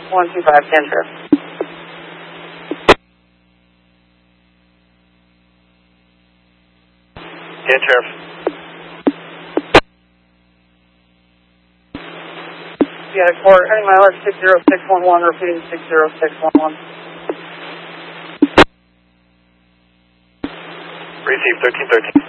125, 10 Sheriff. 10 Sheriff. Yeah, Court, any miler 60611, repeating 60611. Receive 1313.